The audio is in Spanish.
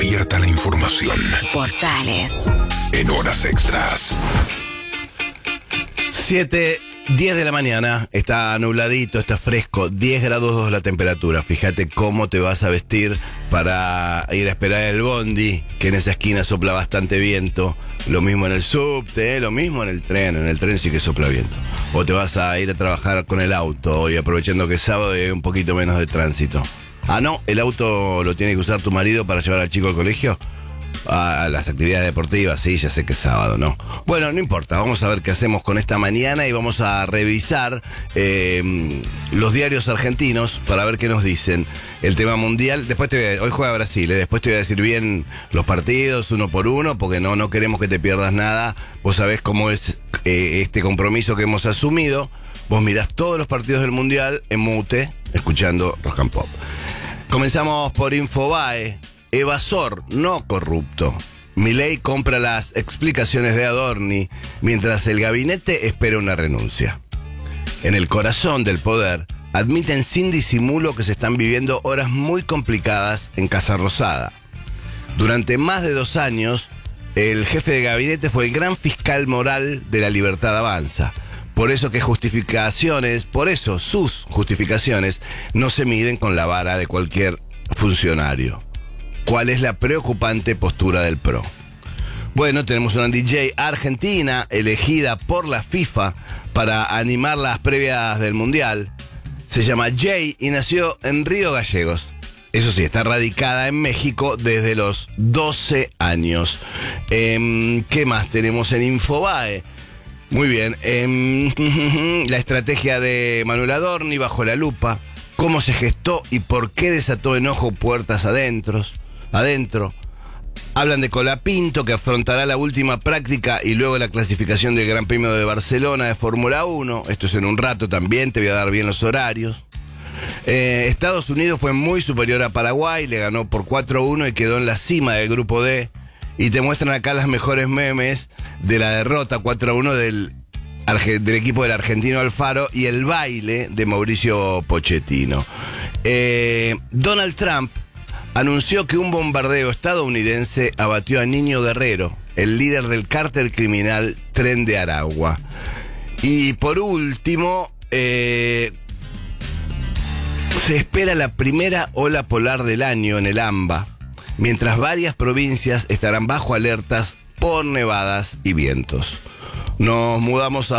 Abierta la información. Portales. En horas extras. 7:10 de la mañana, está nubladito, está fresco, 10 grados 2 la temperatura. Fíjate cómo te vas a vestir para ir a esperar el bondi, que en esa esquina sopla bastante viento. Lo mismo en el subte, lo mismo en el tren sí que sopla viento. O te vas a ir a trabajar con el auto y aprovechando que es sábado y hay un poquito menos de tránsito. Ah, no, el auto lo tiene que usar tu marido para llevar al chico al colegio. A las actividades deportivas, sí, ya sé que es sábado, ¿no? Bueno, no importa, vamos a ver qué hacemos con esta mañana y vamos a revisar los diarios argentinos para ver qué nos dicen. El tema mundial, hoy juega Brasil, después te voy a decir bien los partidos uno por uno, porque no queremos que te pierdas nada. Vos sabés cómo es este compromiso que hemos asumido. Vos mirás todos los partidos del mundial en mute, escuchando Rock and Pop. Comenzamos por Infobae. Evasor, no corrupto. Milei compra las explicaciones de Adorni mientras el gabinete espera una renuncia. En el corazón del poder, admiten sin disimulo que se están viviendo horas muy complicadas en Casa Rosada. Durante más de 2 años, el jefe de gabinete fue el gran fiscal moral de la Libertad Avanza. Por eso sus justificaciones no se miden con la vara de cualquier funcionario. ¿Cuál es la preocupante postura del PRO? Bueno, tenemos una DJ argentina elegida por la FIFA para animar las previas del Mundial. Se llama Jay y nació en Río Gallegos. Eso sí, está radicada en México desde los 12 años. ¿Qué más tenemos en Infobae? Muy bien. La estrategia de Manuel Adorni bajo la lupa. Cómo se gestó y por qué desató enojo puertas adentro. Hablan de Colapinto, que afrontará la última práctica y luego la clasificación del Gran Premio de Barcelona de Fórmula 1. Esto es en un rato también, te voy a dar bien los horarios. Estados Unidos fue muy superior a Paraguay, le ganó por 4-1 y quedó en la cima del grupo D. Y te muestran acá las mejores memes de la derrota 4-1 del equipo del argentino Alfaro y el baile de Mauricio Pochettino. Donald Trump anunció que un bombardeo estadounidense abatió a Niño Guerrero, el líder del cártel criminal Tren de Aragua. Y por último, se espera la primera ola polar del año en el AMBA, mientras varias provincias estarán bajo alertas por nevadas y vientos. Nos mudamos a